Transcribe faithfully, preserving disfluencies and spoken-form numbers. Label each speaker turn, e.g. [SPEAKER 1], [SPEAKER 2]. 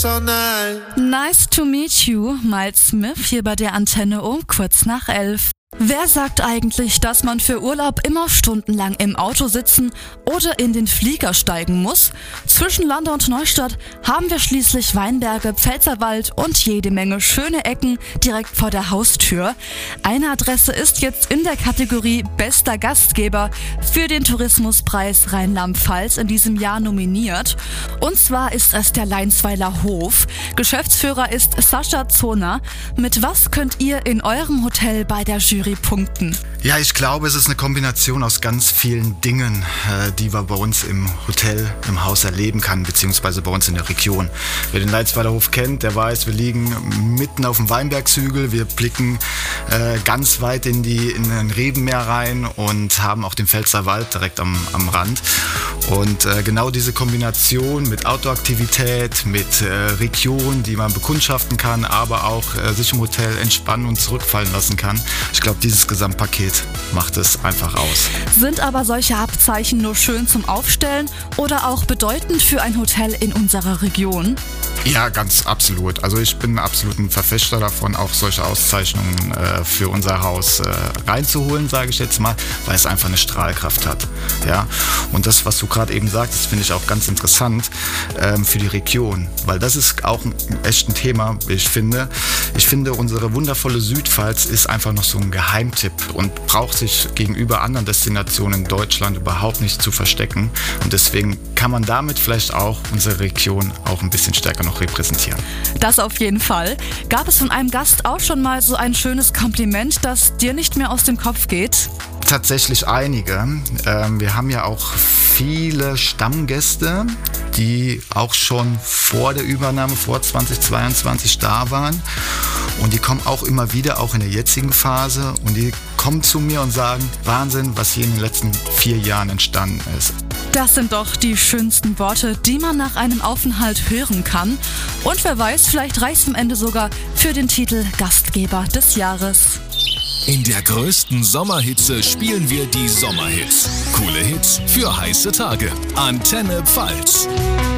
[SPEAKER 1] Nice to meet you, Miles Smith hier bei der Antenne um kurz nach elf. Wer sagt eigentlich, dass man für Urlaub immer stundenlang im Auto sitzen oder in den Flieger steigen muss? Zwischen Landau und Neustadt haben wir schließlich Weinberge, Pfälzerwald und jede Menge schöne Ecken direkt vor der Haustür. Eine Adresse ist jetzt in der Kategorie Bester Gastgeber für den Tourismuspreis Rheinland-Pfalz in diesem Jahr nominiert. Und zwar ist es der Leinsweiler Hof. Geschäftsführer ist Sascha Zoner. Mit was könnt ihr in eurem Hotel bei der Jury punkten?
[SPEAKER 2] Ja, ich glaube, es ist eine Kombination aus ganz vielen Dingen, äh, die man bei uns im Hotel, im Haus erleben kann, beziehungsweise bei uns in der Region. Wer den Leinsweiler Hof kennt, der weiß, wir liegen mitten auf dem Weinbergshügel, wir blicken äh, ganz weit in, die, in den Rebenmeer rein und haben auch den Pfälzerwald direkt am, am Rand. Und äh, genau diese Kombination mit Outdoor-Aktivität, mit äh, Region, die man bekundschaften kann, aber auch äh, sich im Hotel entspannen und zurückfallen lassen kann. Ich glaube, dieses Gesamtpaket macht es einfach aus.
[SPEAKER 1] Sind aber solche Abzeichen nur schön zum Aufstellen oder auch bedeutend für ein Hotel in unserer Region?
[SPEAKER 2] Ja, ganz absolut. Also ich bin absolut ein Verfechter davon, auch solche Auszeichnungen äh, für unser Haus äh, reinzuholen, sage ich jetzt mal, weil es einfach eine Strahlkraft hat. Ja? Und das, was du gerade eben sagtest, finde ich auch ganz interessant ähm, für die Region, weil das ist auch ein, ein echtes Thema, wie ich finde. Ich finde, unsere wundervolle Südpfalz ist einfach noch so ein Geheimtipp und braucht sich gegenüber anderen Destinationen in Deutschland überhaupt nicht zu verstecken. Und deswegen kann man damit vielleicht auch unsere Region auch ein bisschen stärker noch repräsentieren.
[SPEAKER 1] Das auf jeden Fall. Gab es von einem Gast auch schon mal so ein schönes Kompliment, das dir nicht mehr aus dem Kopf geht?
[SPEAKER 2] Tatsächlich einige. Ähm, wir haben ja auch viele Stammgäste, die auch schon vor der Übernahme, vor zweitausendzweiundzwanzig da waren. Und die kommen auch immer wieder, auch in der jetzigen Phase. Und die kommen zu mir und sagen, Wahnsinn, was hier in den letzten vier Jahren entstanden ist.
[SPEAKER 1] Das sind doch die schönsten Worte, die man nach einem Aufenthalt hören kann. Und wer weiß, vielleicht reicht es am Ende sogar für den Titel Gastgeber des Jahres.
[SPEAKER 3] In der größten Sommerhitze spielen wir die Sommerhits. Coole Hits für heiße Tage. Antenne Pfalz.